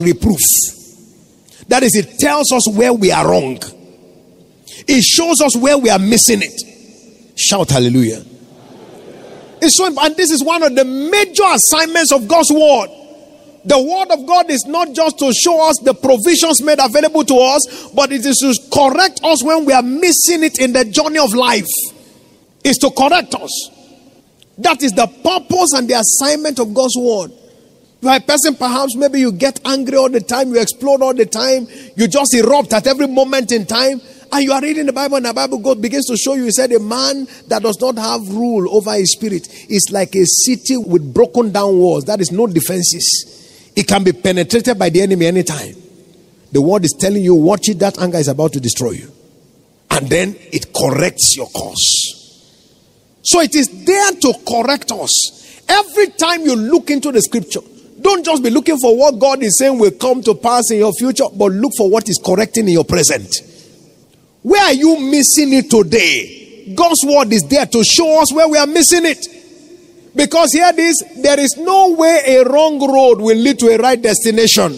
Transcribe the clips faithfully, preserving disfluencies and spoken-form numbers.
reproof. That is, it tells us where we are wrong. It shows us where we are missing it. Shout hallelujah. It's so, and this is one of the major assignments of God's word. The word of God is not just to show us the provisions made available to us, but it is to correct us when we are missing it in the journey of life. It's to correct us. That is the purpose and the assignment of God's word. You are a person, perhaps maybe you get angry all the time, you explode all the time, you just erupt at every moment in time, and you are reading the Bible, and the Bible God begins to show you. He said, a man that does not have rule over his spirit is like a city with broken down walls. That is no defenses. It can be penetrated by the enemy anytime. The word is telling you, watch it, that anger is about to destroy you. And then it corrects your course. So it is there to correct us. Every time you look into the scripture, don't just be looking for what God is saying will come to pass in your future, but look for what is correcting in your present. Where are you missing it today? God's word is there to show us where we are missing it. Because hear this, there is no way a wrong road will lead to a right destination.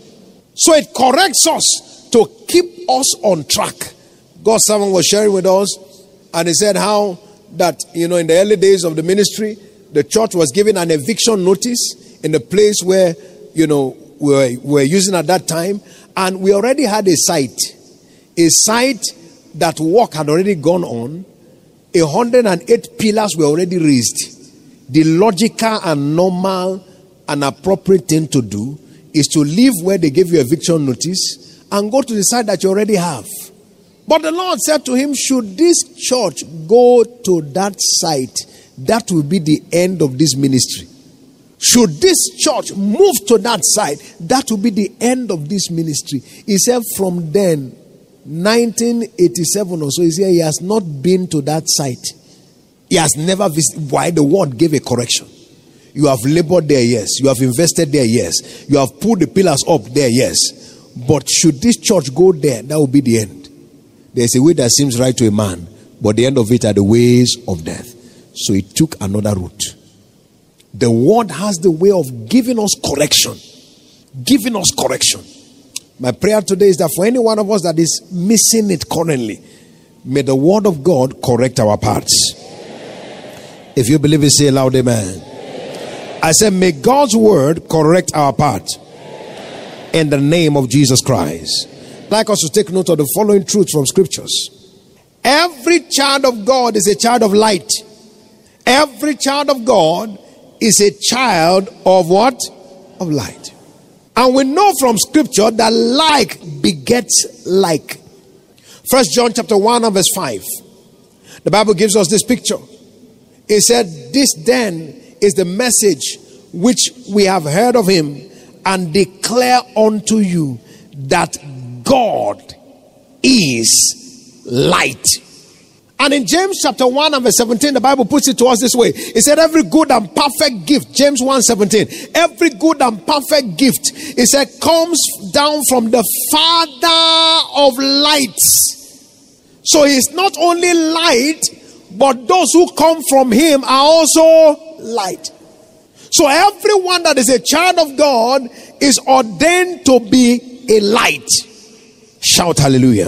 So it corrects us to keep us on track. God's servant was sharing with us, and he said how that, you know, in the early days of the ministry, the church was given an eviction notice in the place where, you know, we were, we were using at that time. And we already had a site. A site that work had already gone on. one hundred eight pillars were already raised. The logical and normal and appropriate thing to do is to leave where they gave you eviction notice and go to the site that you already have. But the Lord said to him, should this church go to that site, that will be the end of this ministry. Should this church move to that site, that will be the end of this ministry. He said from then, nineteen eighty-seven or so, he said he has not been to that site. He has never visited. Why? The word gave a correction. You have labored there, yes. You have invested there, yes. You have put the pillars up there, yes. But should this church go there, that will be the end. There's a way that seems right to a man, but the end of it are the ways of death. So he took another route. The word has the way of giving us correction. Giving us correction. My prayer today is that for any one of us that is missing it currently, may the word of God correct our paths. If you believe it, say aloud, amen. Amen. I said, may God's word correct our path. Amen. In the name of Jesus Christ. I'd like us to take note of the following truth from scriptures. Every child of God is a child of light. Every child of God is a child of what? Of light. And we know from scripture that like begets like. First John chapter one and verse five. The Bible gives us this picture. He said, this then is the message which we have heard of him and declare unto you, that God is light. And in James chapter one and verse seventeen, the Bible puts it to us this way. It said, every good and perfect gift, James one seventeen, every good and perfect gift, it said, comes down from the Father of lights. So he's not only light, but those who come from him are also light. So everyone that is a child of God is ordained to be a light. Shout hallelujah.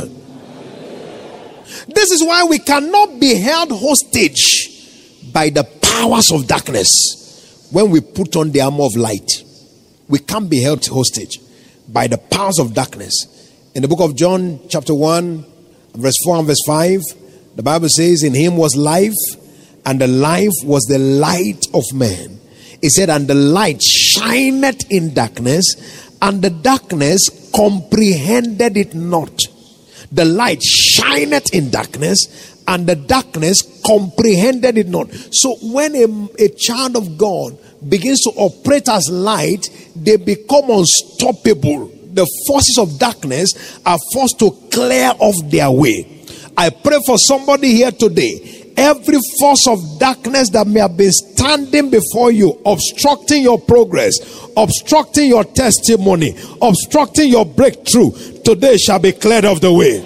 This is why we cannot be held hostage by the powers of darkness when we put on the armor of light. We can't be held hostage by the powers of darkness. In the book of John chapter one, verse four and verse five, the Bible says, in him was life, and the life was the light of man. It said, and the light shineth in darkness, and the darkness comprehended it not. The light shineth in darkness, and the darkness comprehended it not. So when a, a child of God begins to operate as light, they become unstoppable. The forces of darkness are forced to clear off their way. I pray for somebody here today. Every force of darkness that may have been standing before you, obstructing your progress, obstructing your testimony, obstructing your breakthrough, today shall be cleared off the way.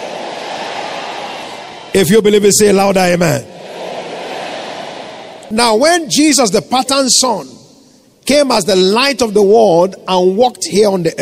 If you believe it, say louder, amen. Now when Jesus, the pattern son, came as the light of the world and walked here on the